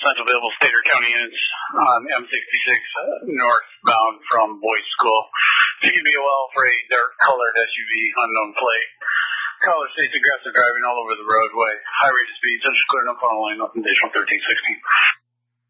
Central available state or county units on M66 northbound from Boyd School. TBOL for a dark colored SUV, unknown plate. Caller states aggressive driving all over the roadway. High rate of speed, such as clear no phone line, additional 1316.